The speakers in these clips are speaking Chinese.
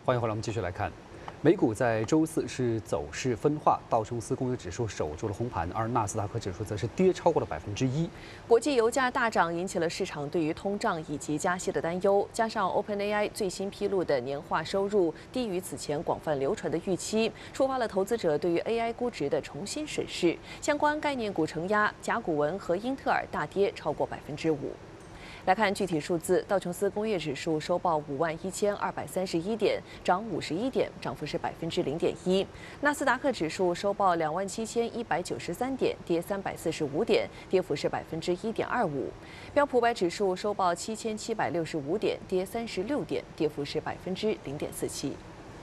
欢迎回来，我们继续来看，美股在周四是走势分化，道琼斯工业指数守住了红盘，而纳斯达克指数则是跌超过了1%。 国际油价大涨，引起了市场对于通胀以及加息的担忧，加上 OpenAI 最新披露的年化收入低于此前广泛流传的预期，触发了投资者对于 AI 估值的重新审视，相关概念股承压，甲骨文和英特尔大跌超过5%。来看具体数字，道琼斯工业指数收报51231点，涨51点，涨幅是0.1%；纳斯达克指数收报27193点，跌345点，跌幅是1.25%；标普500指数收报7765点，跌36点，跌幅是0.47%。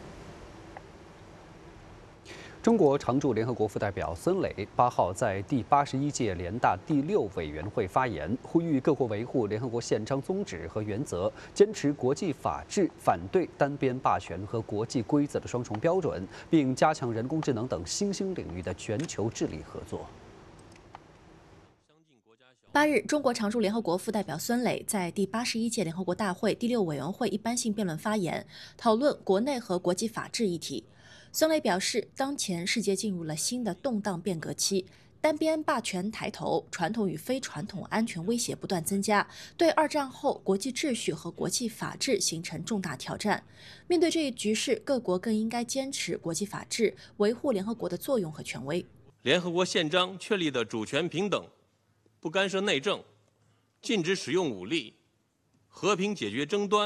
中国常驻联合国副代表孙磊8号在第81届联大第6委员会发言，呼吁各国维护联合国宪章宗旨和原则，坚持国际法治，反对单边霸权和国际规则的双重标准，并加强人工智能等新兴领域的全球治理合作。 8日，中国常驻联合国副代表孙磊在第81届联合国大会第6委员会一般性辩论发言，讨论国内和国际法治议题。孙磊表示，当前世界进入了新的动荡变革期，单边霸权抬头，传统与非传统安全威胁不断增加，对2战后国际秩序和国际法治形成重大挑战。面对这一局势，各国更应该坚持国际法治，维护联合国的作用和权威。 联合国宪章确立的主权平等、不干涉内政、禁止使用武力、和平解决争端。